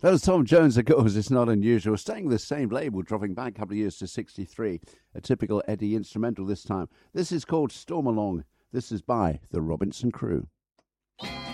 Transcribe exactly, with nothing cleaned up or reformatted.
That was Tom Jones, of course. It's not unusual. Staying with the same label, dropping back a couple of years to sixty-three. A typical Eddie instrumental this time. This is called Storm Along. This is by the Robinson Crew.